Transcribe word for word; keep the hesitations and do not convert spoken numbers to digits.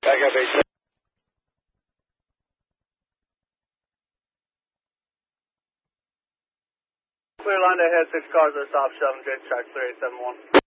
Back up, eight. Clear line ahead, six cars at stop, seven, J track three eight seven one.